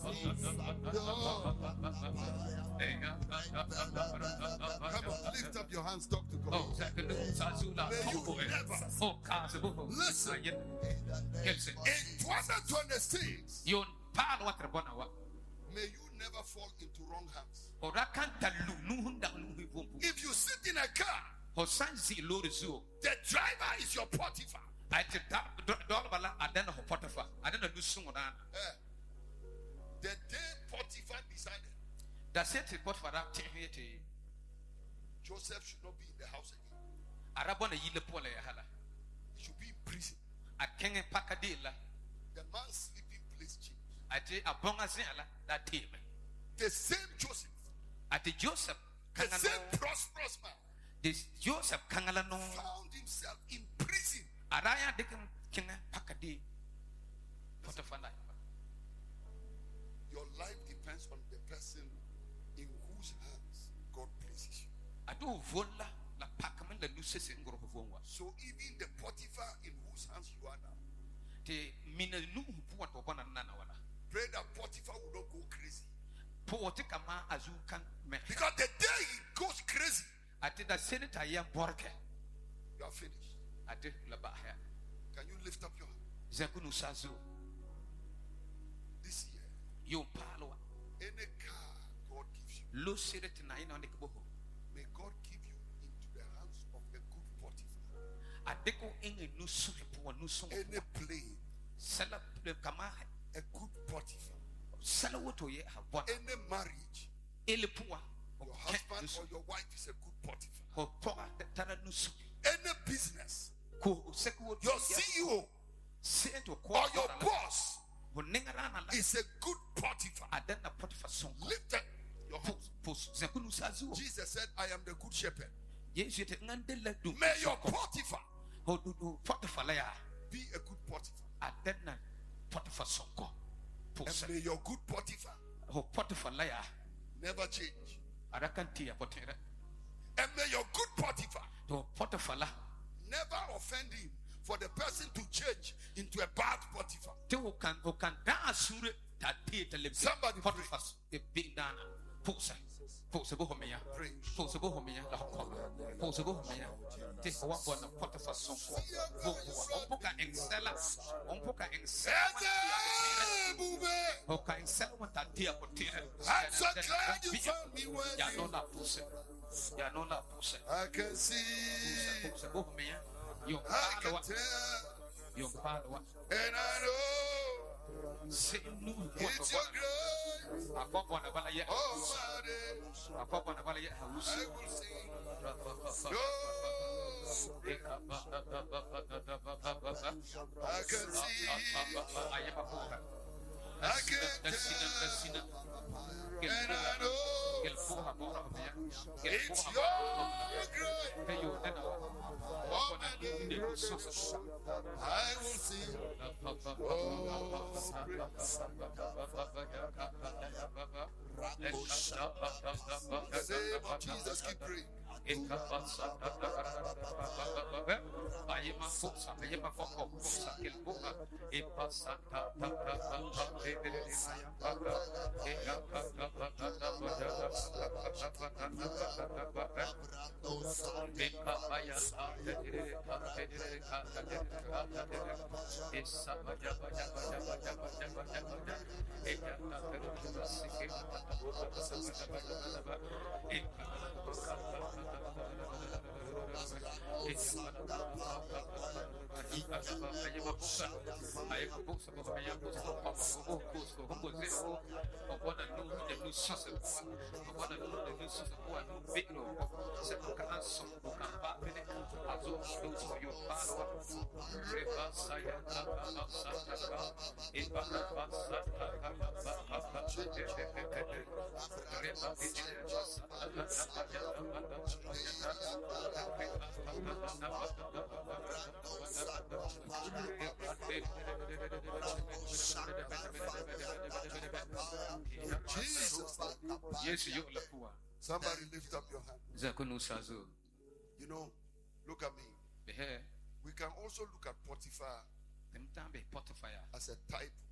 Come on, lift up your hands, talk to God. Listen, in 2026, may you never fall into wrong hands. If you sit in a car, the driver is your Potiphar. The day Potiphar decided Joseph should not be in the house again, he should be in prison. The man's sleeping place changed. The same Joseph, the same prosperous man, found himself in prison. Your life depends on the person in whose hands God places you. So even the Potiphar in whose hands you are now, pray that Potiphar will not go crazy. Because the day he goes crazy, you are finished. Can you lift up your hand? This year, any car God gives you, may God give you into the hands of a good Potiphar. Any plane, a good Potiphar. Any marriage, your husband or your wife is a good Potiphar. Any business, your CEO or your boss is a good Potiphar. Lift up your hands. Jesus said, I am the good shepherd. May your Potiphar be a good Potiphar. And may your good Potiphar never change. And may your good Potiphar never offend him for the person to change into a bad Potiphar. Somebody pray. I can see, I can tell, and I know it's your grace. I can see, I can tell, and I know it's your grace. I will sing. Jesus, keep praying. Jesus. Somebody lift up your hand. You know, look at me. We can also look at Potiphar as a type